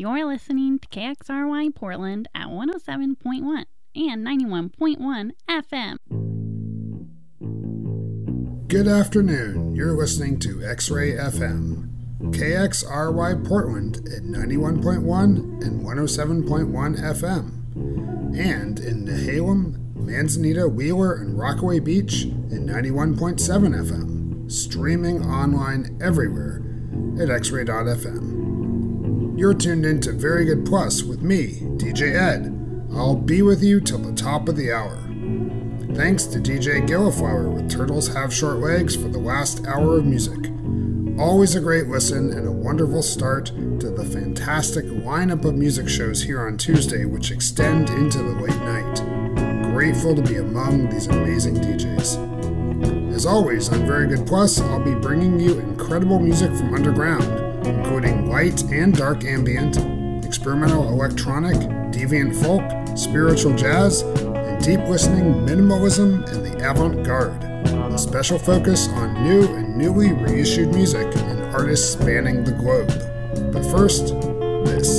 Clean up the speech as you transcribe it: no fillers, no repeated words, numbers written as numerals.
You're listening to KXRY Portland at 107.1 and 91.1 FM. Good afternoon. You're listening to X-Ray FM. KXRY Portland at 91.1 and 107.1 FM. And in Nehalem, Manzanita, Wheeler, and Rockaway Beach at 91.7 FM. Streaming online everywhere at xray.fm. You're tuned in to Very Good Plus with me, DJ Ed. I'll be with you till the top of the hour. Thanks to DJ Gilliflower with Turtles Have Short Legs for the last hour of music. Always a great listen and a wonderful start to the fantastic lineup of music shows here on Tuesday, which extend into the late night. Grateful to be among these amazing DJs. As always, on Very Good Plus, I'll be bringing you incredible music from underground, including light and dark ambient, experimental electronic, deviant folk, spiritual jazz, and deep listening minimalism and the avant-garde. A special focus on new and newly reissued music and artists spanning the globe. But first, this.